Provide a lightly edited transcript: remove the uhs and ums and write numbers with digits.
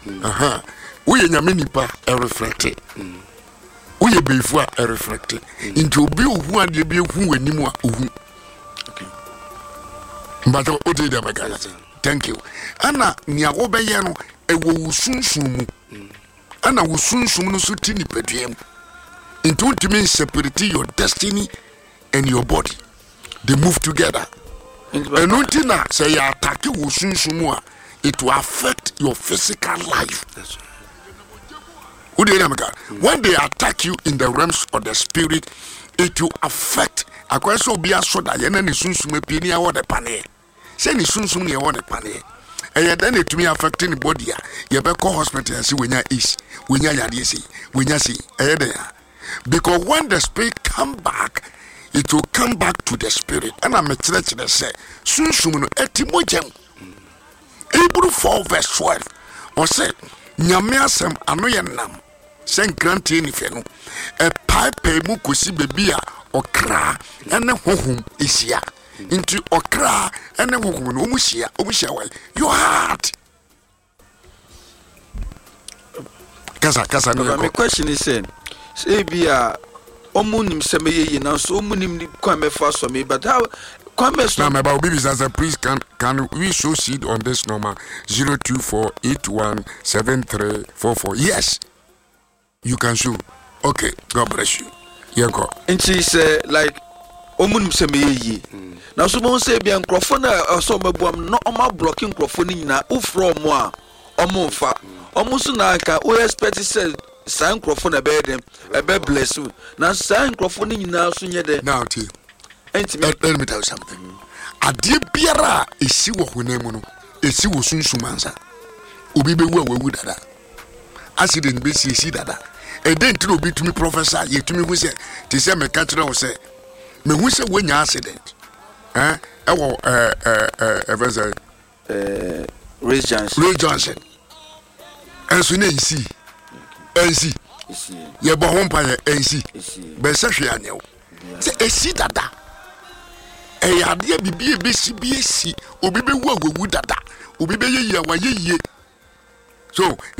Uye nyame nipa reflect. Uye befu a reflect. Into obi ohu ade bi ehu wanimu a ohu. Okay. But o dey there magana. Thank you. Ana nia wo be ye no ewo wusunsun mu. Ana wusunsun no so ti nipadua. Into ultimate separate your destiny and your body. They move together. And until now, say you attack wusunsun it will affect your physical life. That's right. When they attack you in the realms of the spirit, it will affect. Akwaso bia soda ye na ni sunsun epini a wo de pane. Say ni sunsun ye wo de pane. And then it me affecting the body. You be call hospital and see when you is, when you yadi see, when you see. Because when the spirit come back, it will come back to the spirit. And I'm a church that say, sunsun no etimojem. Hebrew 4 verse 12. Or say, nyame asem ano ye nam. Sen grante ni fe no. E pipe mu kosi bebi a okra ene honhom esia. Into okra ene honhom no omuhia well. Your heart. Kasa no. My question is saying, say bia omunim semeye na so omunim ni kwame fa so me, but how kwame so now my baby says please can we show seed on this number 024817344. Yes, you can show. Okay, God bless you. Yanko. And she said like omunim semeye na so mo say bia nkrofo na so mabuam no oma blocking nkrofo ni na ufro mo a omo fa omo so na ka o expect say san nkrofo na be dem e be bless you na san nkrofo ni na so nye de now tell let me tell you something. Ade biara esi wo honam no esi wo sunsumansa obi be wu awu dada accident be si dada e den tro obi tumi professor ye tumi hu se te se me ka kire wo se me hu se wonya accident e wo verse Ray Johnson enso na ensi ye bo ho mpa ye ensi be se hwe anyewo se esi dada ade bibie besi obi be wu awu dada obi be ye wa ye so